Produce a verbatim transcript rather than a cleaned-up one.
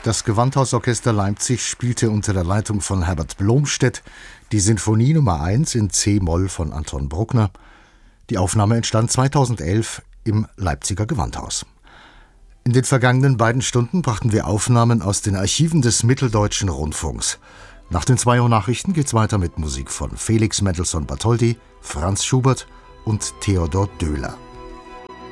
Das Gewandhausorchester Leipzig spielte unter der Leitung von Herbert Blomstedt die Sinfonie Nummer eins in C-Moll von Anton Bruckner. Die Aufnahme entstand zweitausendelf im Leipziger Gewandhaus. In den vergangenen beiden Stunden brachten wir Aufnahmen aus den Archiven des Mitteldeutschen Rundfunks. Nach den zwei Uhr Nachrichten geht's weiter mit Musik von Felix Mendelssohn Bartholdy, Franz Schubert und Theodor Döhler.